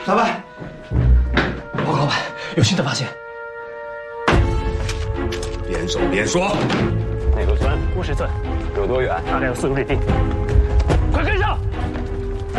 老板，报告老板，有新的发现。 边走边说。 哪个村？ 50村， 有多远？ 大概有4公里地。快跟上！